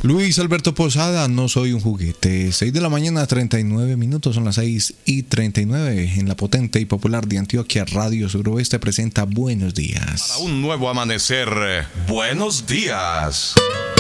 Luis Alberto Posada, no soy un juguete. 6 de la mañana, 39 minutos, son las 6:39 en la potente y popular de Antioquia. Radio Suroeste presenta Buenos Días. Para un nuevo amanecer, buenos días.